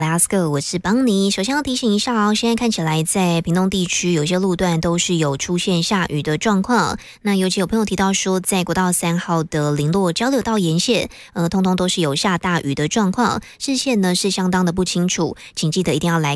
Let's go， 我是邦尼。首先要提醒一下哦，现在看起来在屏东地区有些路段都是有出现下雨的状况。那尤其有朋友提到说，在国道3号的林落交流道沿线，通通都是有下大雨的状况，视线呢是相当的不清楚，请记得一定要来